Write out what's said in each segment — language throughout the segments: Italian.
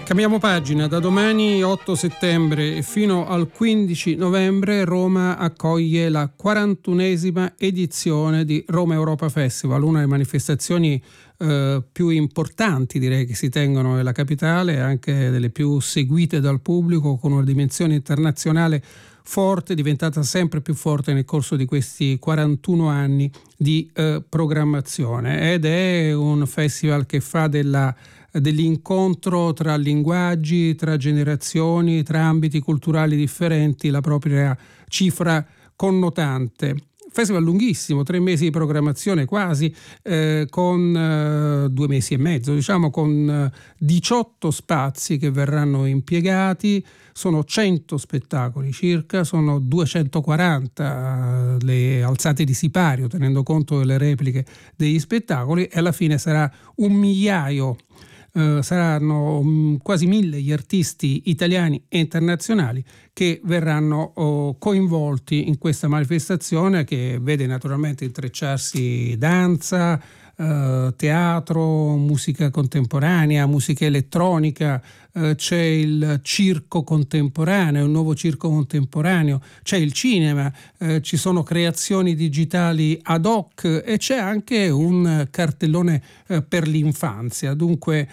Cambiamo pagina. Da domani 8 settembre fino al 15 novembre Roma accoglie la 41esima edizione di Roma Europa Festival, una delle manifestazioni più importanti, direi, che si tengono nella capitale, anche delle più seguite dal pubblico, con una dimensione internazionale forte, diventata sempre più forte nel corso di questi 41 anni di programmazione, ed è un festival che fa dell'incontro tra linguaggi, tra generazioni, tra ambiti culturali differenti la propria cifra connotante. Festival lunghissimo, 3 mesi di programmazione quasi, con 2 mesi e mezzo, diciamo, con 18 spazi che verranno impiegati. Sono 100 spettacoli circa, sono 240 le alzate di sipario, tenendo conto delle repliche degli spettacoli, e alla fine sarà 1.000.000. Saranno quasi 1.000 gli artisti italiani e internazionali che verranno coinvolti in questa manifestazione, che vede naturalmente intrecciarsi danza, teatro, musica contemporanea, musica elettronica, c'è il circo contemporaneo, un nuovo circo contemporaneo, c'è il cinema, ci sono creazioni digitali ad hoc e c'è anche un cartellone per l'infanzia. Dunque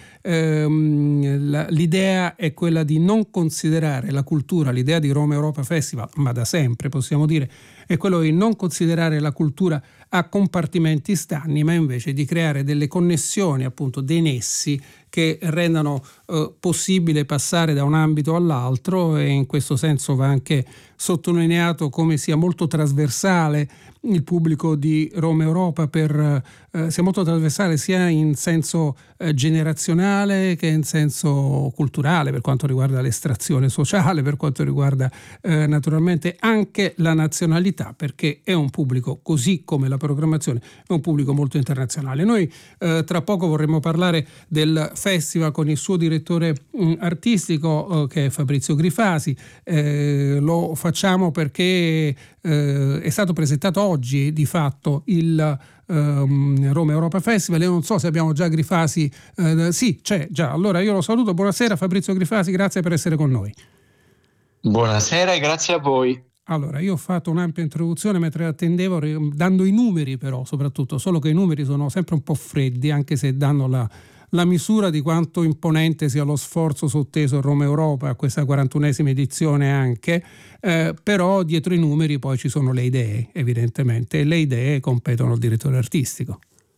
l'idea è quella di non considerare la cultura, l'idea di Roma Europa Festival, ma da sempre possiamo dire, è quello di non considerare la cultura a compartimenti stagni, ma invece di creare delle connessioni, appunto dei nessi che rendano possibile passare da un ambito all'altro, e in questo senso va anche sottolineato come sia molto trasversale il pubblico di Roma Europa, sia molto trasversale sia in senso generazionale che in senso culturale, per quanto riguarda l'estrazione sociale, per quanto riguarda naturalmente anche la nazionalità, perché è un pubblico, così come la programmazione, è un pubblico molto internazionale. Noi tra poco vorremmo parlare del festival con il suo direttore artistico, che è Fabrizio Grifasi. Lo facciamo perché è stato presentato oggi di fatto il Roma Europa Festival, e non so se abbiamo già Grifasi. Sì, c'è già. Allora io lo saluto. Buonasera Fabrizio Grifasi, grazie per essere con noi. Buonasera e grazie a voi. Allora, io ho fatto un'ampia introduzione mentre attendevo, dando i numeri però, soprattutto, solo che i numeri sono sempre un po' freddi, anche se danno la misura di quanto imponente sia lo sforzo sotteso a Roma Europa, a questa 41esima edizione anche, però dietro i numeri poi ci sono le idee, evidentemente, e le idee competono al direttore artistico.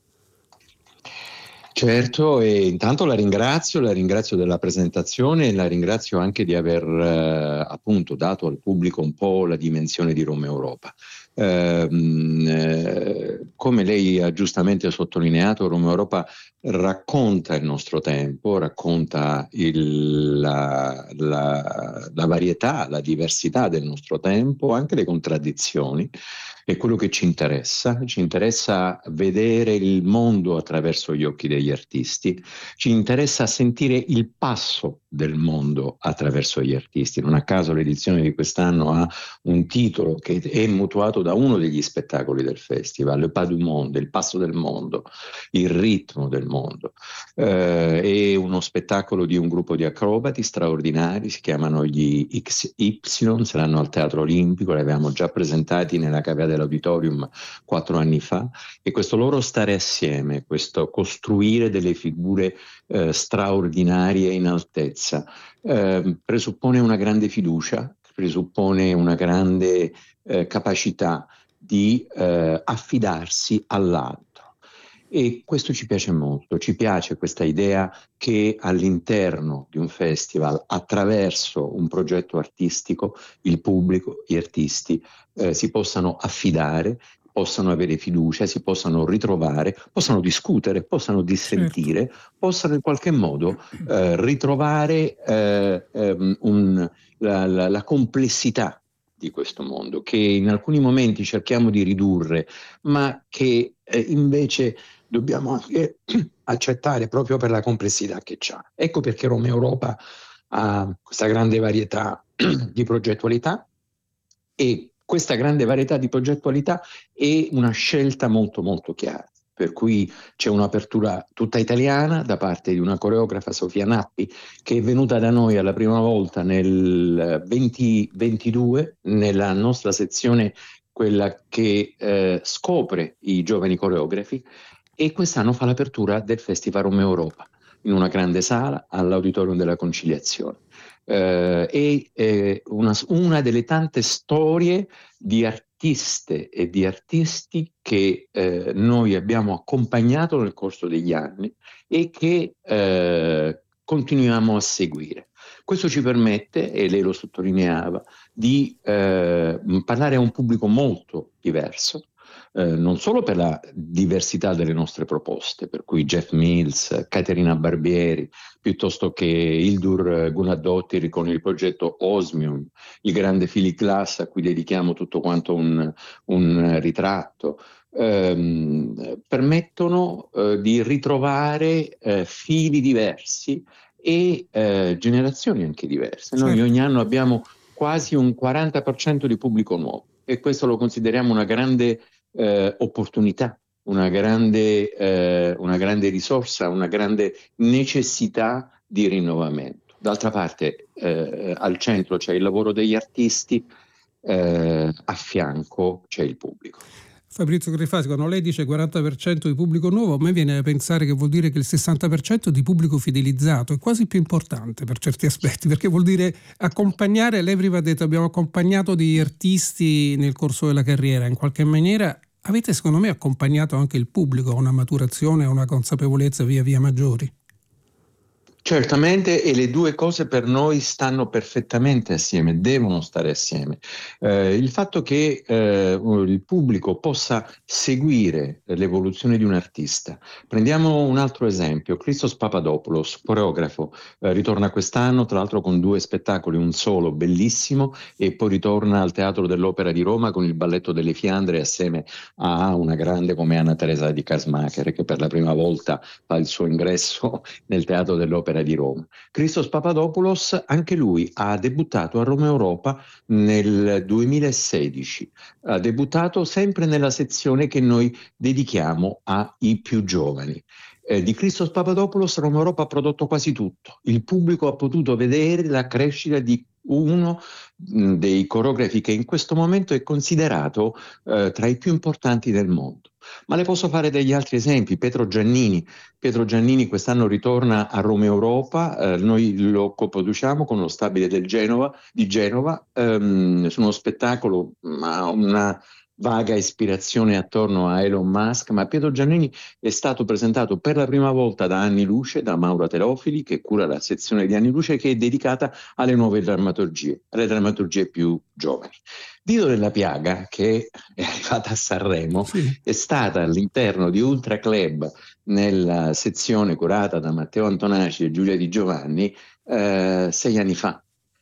Certo, e intanto la ringrazio della presentazione, e la ringrazio anche di aver appunto dato al pubblico un po' la dimensione di Roma Europa. Come lei ha giustamente sottolineato, Roma Europa racconta il nostro tempo, racconta la varietà, la diversità del nostro tempo, anche le contraddizioni. È quello che ci interessa vedere il mondo attraverso gli occhi degli artisti, ci interessa sentire il passo del mondo attraverso gli artisti. Non a caso l'edizione di quest'anno ha un titolo che è mutuato da uno degli spettacoli del festival, Le Pas du Monde, il passo del mondo, il ritmo del mondo. È uno spettacolo di un gruppo di acrobati straordinari, si chiamano gli XY, saranno al Teatro Olimpico, li avevamo già presentati nella cavea dell'Auditorium 4 anni fa, e questo loro stare assieme, questo costruire delle figure straordinarie in altezza, presuppone una grande fiducia, presuppone una grande capacità di affidarsi all'altro. E questo ci piace molto, ci piace questa idea che all'interno di un festival, attraverso un progetto artistico, il pubblico, gli artisti si possano affidare, possano avere fiducia, si possano ritrovare, possano discutere, possano dissentire, certo, possano in qualche modo ritrovare la complessità di questo mondo, che in alcuni momenti cerchiamo di ridurre, ma che invece dobbiamo anche accettare proprio per la complessità che c'ha. Ecco perché Roma Europa ha questa grande varietà di progettualità, e questa grande varietà di progettualità è una scelta molto molto chiara. per cui c'è un'apertura tutta italiana da parte di una coreografa, Sofia Nappi, che è venuta da noi alla prima volta nel 2022 nella nostra sezione, quella che scopre i giovani coreografi, e quest'anno fa l'apertura del Festival Roma Europa in una grande sala all'Auditorium della Conciliazione. È una delle tante storie di artiste e di artisti che noi abbiamo accompagnato nel corso degli anni e che continuiamo a seguire. Questo ci permette, e lei lo sottolineava, di parlare a un pubblico molto diverso, non solo per la diversità delle nostre proposte, per cui Jeff Mills, Caterina Barbieri, piuttosto che Hildur Guðnadóttir con il progetto Osmium, il grande Philip Glass a cui dedichiamo tutto quanto un ritratto, permettono di ritrovare fili diversi e generazioni anche diverse. Noi ogni anno abbiamo quasi un 40% di pubblico nuovo e questo lo consideriamo una grande opportunità, una grande risorsa, una grande necessità di rinnovamento. D'altra parte al centro c'è il lavoro degli artisti, a fianco c'è il pubblico. Fabrizio Grifasi, quando lei dice 40% di pubblico nuovo, a me viene da pensare che vuol dire che il 60% di pubblico fidelizzato è quasi più importante per certi aspetti, perché vuol dire accompagnare. Lei prima ha detto abbiamo accompagnato degli artisti nel corso della carriera, in qualche maniera avete secondo me accompagnato anche il pubblico a una maturazione, a una consapevolezza via via maggiori. Certamente, e le due cose per noi stanno perfettamente assieme, devono stare assieme. Il fatto che il pubblico possa seguire l'evoluzione di un artista. Prendiamo un altro esempio, Christos Papadopoulos, coreografo, ritorna quest'anno, tra l'altro con 2 spettacoli, un solo bellissimo, e poi ritorna al Teatro dell'Opera di Roma con il Balletto delle Fiandre assieme a una grande come Anna Teresa di Karsmacher, che per la prima volta fa il suo ingresso nel Teatro dell'Opera di Roma. Christos Papadopoulos, anche lui ha debuttato a Roma Europa nel 2016, ha debuttato sempre nella sezione che noi dedichiamo ai più giovani. Di Christos Papadopoulos Roma Europa ha prodotto quasi tutto, il pubblico ha potuto vedere la crescita di uno dei coreografi che in questo momento è considerato tra i più importanti del mondo. Ma le posso fare degli altri esempi. Pietro Giannini quest'anno ritorna a Roma Europa, noi lo coproduciamo con lo Stabile di Genova, su uno spettacolo, una vaga ispirazione attorno a Elon Musk, ma Pietro Giannini è stato presentato per la prima volta da Anni Luce, da Maura Telofili, che cura la sezione di Anni Luce, che è dedicata alle nuove drammaturgie, alle drammaturgie più giovani. Dido della Piaga, che è arrivata a Sanremo, sì, è stata all'interno di Ultra Club, nella sezione curata da Matteo Antonaci e Giulia Di Giovanni, 6 anni fa.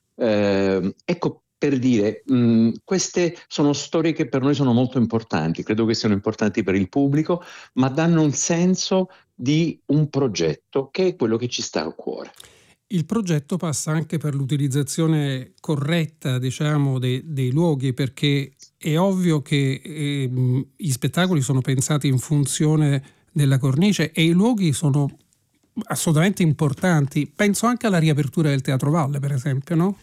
Ecco, per dire, queste sono storie che per noi sono molto importanti, credo che siano importanti per il pubblico, ma danno un senso di un progetto che è quello che ci sta a cuore. Il progetto passa anche per l'utilizzazione corretta, diciamo, dei luoghi, perché è ovvio che gli spettacoli sono pensati in funzione della cornice e i luoghi sono assolutamente importanti. Penso anche alla riapertura del Teatro Valle, per esempio, no?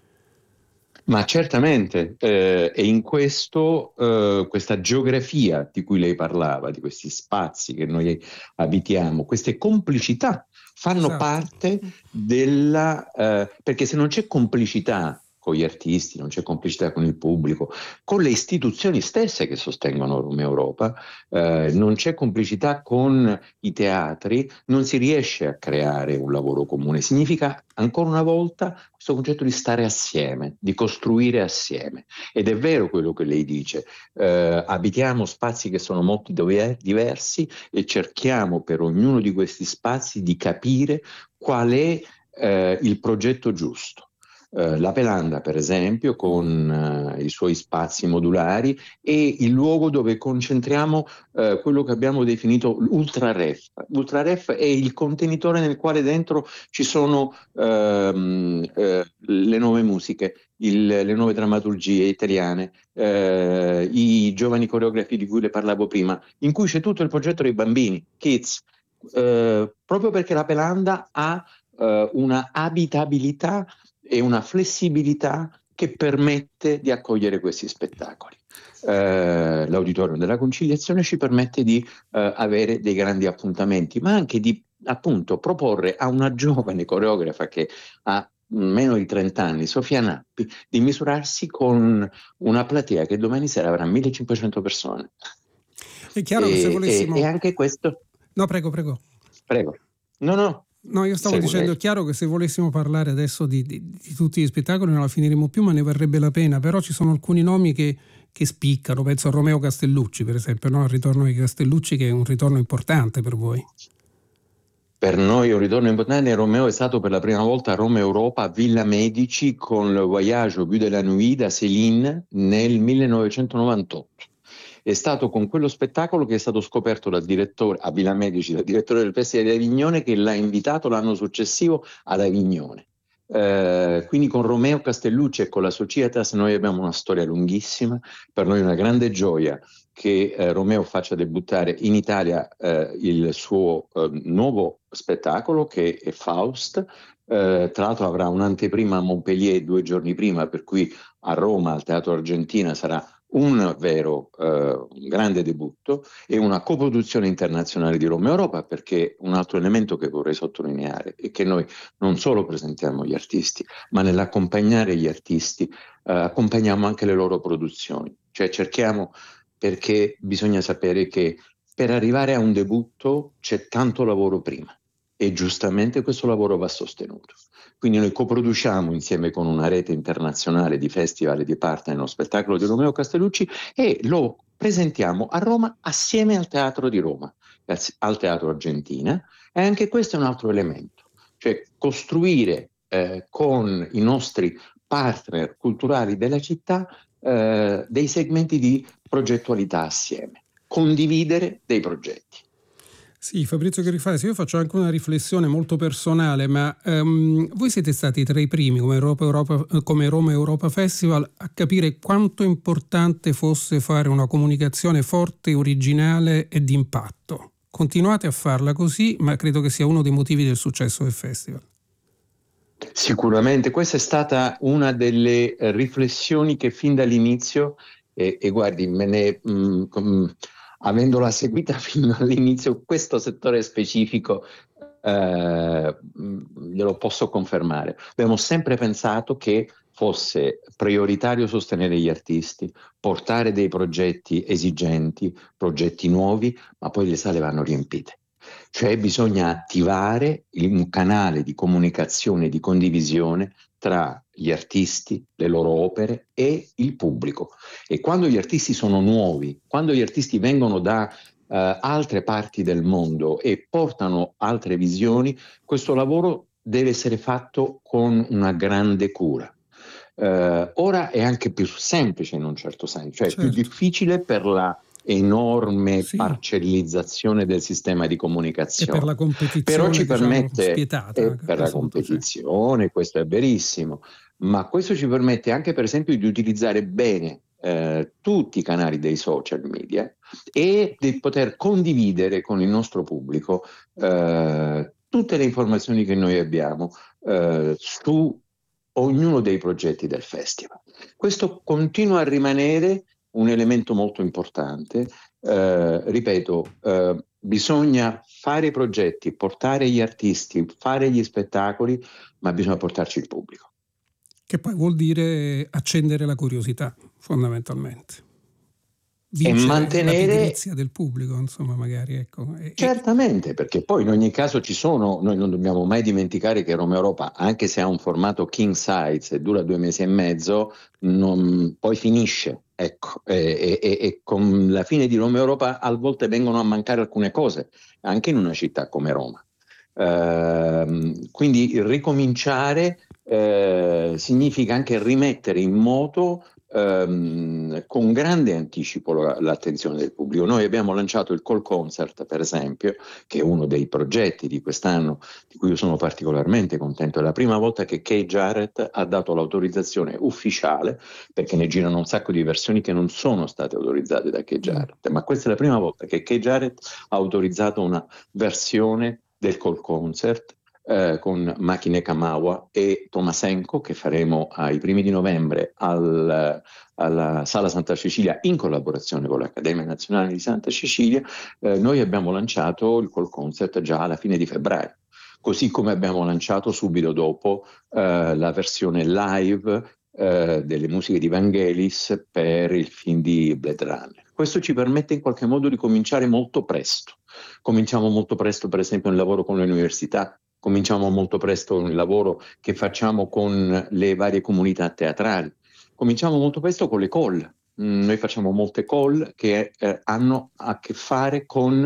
Ma certamente, e in questo questa geografia di cui lei parlava, di questi spazi che noi abitiamo, queste complicità fanno parte della perché se non c'è complicità con gli artisti, non c'è complicità con il pubblico, con le istituzioni stesse che sostengono Roma Europa, non c'è complicità con i teatri, non si riesce a creare un lavoro comune. Significa ancora una volta questo concetto di stare assieme, di costruire assieme. Ed è vero quello che lei dice, abitiamo spazi che sono molto diversi e cerchiamo per ognuno di questi spazi di capire qual è il progetto giusto. La Pelanda, per esempio, con i suoi spazi modulari, e il luogo dove concentriamo quello che abbiamo definito l'ultraref. L'ultraref è il contenitore nel quale dentro ci sono le nuove musiche, le nuove drammaturgie italiane, i giovani coreografi di cui le parlavo prima, in cui c'è tutto il progetto dei bambini, Kids, proprio perché la Pelanda ha una abitabilità e una flessibilità che permette di accogliere questi spettacoli. L'Auditorium della Conciliazione ci permette di avere dei grandi appuntamenti, ma anche di appunto proporre a una giovane coreografa che ha meno di 30 anni, Sofia Nappi, di misurarsi con una platea che domani sera avrà 1500 persone. È chiaro che se volessimo... E anche questo... No, prego. Prego. No. No, io stavo dicendo, è chiaro che se volessimo parlare adesso di tutti gli spettacoli non la finiremo più, ma ne varrebbe la pena, però ci sono alcuni nomi che spiccano, penso a Romeo Castellucci, per esempio, no? Il ritorno di Castellucci, che è un ritorno importante per voi. Per noi è un ritorno importante. Romeo è stato per la prima volta a Roma Europa a Villa Medici con Le Voyage au bout de la nuit da Céline nel 1998. È stato con quello spettacolo che è stato scoperto dal direttore a Villa Medici, dal direttore del Festival di Avignone, che l'ha invitato l'anno successivo ad Avignone. Quindi con Romeo Castellucci e con la Societas noi abbiamo una storia lunghissima. Per noi è una grande gioia che Romeo faccia debuttare in Italia il suo nuovo spettacolo, che è Faust. Tra l'altro avrà un'anteprima a Montpellier 2 giorni prima, per cui a Roma al Teatro Argentina sarà un vero un grande debutto, e una coproduzione internazionale di Roma Europa, perché un altro elemento che vorrei sottolineare è che noi non solo presentiamo gli artisti, ma nell'accompagnare gli artisti accompagniamo anche le loro produzioni, cioè cerchiamo, perché bisogna sapere che per arrivare a un debutto c'è tanto lavoro prima e giustamente questo lavoro va sostenuto. Quindi noi coproduciamo insieme con una rete internazionale di festival e di partner lo spettacolo di Romeo Castellucci e lo presentiamo a Roma assieme al Teatro di Roma, al Teatro Argentina, e anche questo è un altro elemento, cioè costruire con i nostri partner culturali della città dei segmenti di progettualità assieme, condividere dei progetti. Sì, Fabrizio Garifasi, io faccio anche una riflessione molto personale, ma voi siete stati tra i primi come Roma Europa Festival a capire quanto importante fosse fare una comunicazione forte, originale e di impatto. Continuate a farla così, ma credo che sia uno dei motivi del successo del festival. Sicuramente, questa è stata una delle riflessioni che fin dall'inizio, e guardi, avendola seguita fino all'inizio, questo settore specifico glielo posso confermare. Abbiamo sempre pensato che fosse prioritario sostenere gli artisti, portare dei progetti esigenti, progetti nuovi, ma poi le sale vanno riempite. Cioè bisogna attivare un canale di comunicazione e di condivisione tra gli artisti, le loro opere e il pubblico. E quando gli artisti sono nuovi, quando gli artisti vengono da altre parti del mondo e portano altre visioni, questo lavoro deve essere fatto con una grande cura. Ora è anche più semplice in un certo senso, cioè certo. È più difficile per la enorme parcellizzazione del sistema di comunicazione, e per la competizione, però ci permette spietata, per la competizione, questo è verissimo, ma questo ci permette anche per esempio di utilizzare bene tutti i canali dei social media e di poter condividere con il nostro pubblico tutte le informazioni che noi abbiamo su ognuno dei progetti del festival. Questo continua a rimanere un elemento molto importante. Ripeto, bisogna fare i progetti, portare gli artisti, fare gli spettacoli, ma bisogna portarci il pubblico. Che poi vuol dire accendere la curiosità, fondamentalmente. Vincere e mantenere la pigrizia del pubblico, insomma, magari, ecco. Certamente, perché poi in ogni caso ci sono, noi non dobbiamo mai dimenticare che Roma Europa, anche se ha un formato king size e dura 2 mesi e mezzo, poi finisce, ecco, e con la fine di Roma Europa a volte vengono a mancare alcune cose, anche in una città come Roma. Quindi ricominciare significa anche rimettere in moto con grande anticipo l'attenzione del pubblico. Noi abbiamo lanciato il Call Concert, per esempio, che è uno dei progetti di quest'anno di cui io sono particolarmente contento. È la prima volta che Keith Jarrett ha dato l'autorizzazione ufficiale, perché ne girano un sacco di versioni che non sono state autorizzate da Keith Jarrett, ma questa è la prima volta che Keith Jarrett ha autorizzato una versione del Call Concert con Maki Nekamawa e Tomasenko, che faremo ai primi di novembre alla Sala Santa Cecilia in collaborazione con l'Accademia Nazionale di Santa Cecilia. Noi abbiamo lanciato il Call Concert già alla fine di febbraio, così come abbiamo lanciato subito dopo la versione live delle musiche di Vangelis per il film di Blade Runner. Questo ci permette in qualche modo di cominciare molto presto. Cominciamo molto presto, per esempio, il lavoro con le università. Cominciamo molto presto il lavoro che facciamo con le varie comunità teatrali. Cominciamo molto presto con le call. Noi facciamo molte call che hanno a che fare con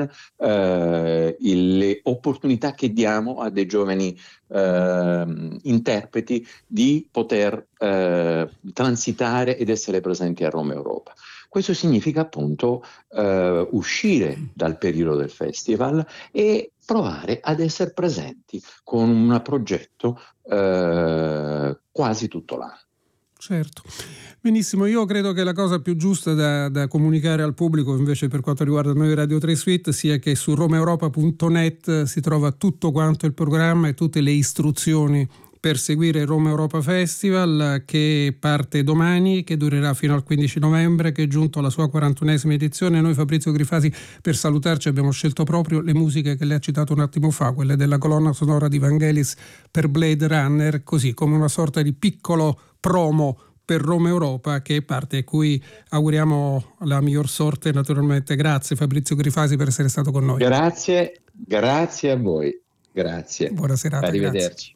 le opportunità che diamo a dei giovani interpreti di poter transitare ed essere presenti a Roma Europa. Questo significa appunto uscire dal periodo del festival e provare ad essere presenti con un progetto quasi tutto l'anno. Certo, benissimo. Io credo che la cosa più giusta da comunicare al pubblico, invece, per quanto riguarda noi Radio 3 Suite, sia che su romaeuropa.net si trova tutto quanto il programma e tutte le istruzioni per seguire il Roma Europa Festival, che parte domani, che durerà fino al 15 novembre, che è giunto alla sua 41esima edizione. Noi, Fabrizio Grifasi, per salutarci abbiamo scelto proprio le musiche che lei ha citato un attimo fa, quelle della colonna sonora di Vangelis per Blade Runner, così come una sorta di piccolo promo per Roma Europa, che è parte a cui auguriamo la miglior sorte, naturalmente. Grazie Fabrizio Grifasi per essere stato con noi. Grazie a voi. Grazie. Buona serata. Arrivederci. Grazie.